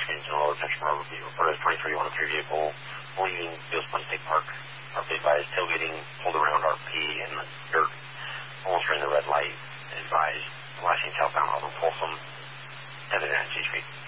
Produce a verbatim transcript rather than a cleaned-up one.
pedestrians in a lower section of our report as twenty-three one oh three vehicle leaving Beals Point State Park. Our big advised tailgating, pulled around R P in the dirt, almost ran the red light, advised flashing southbound over Folsom, headed down C Street.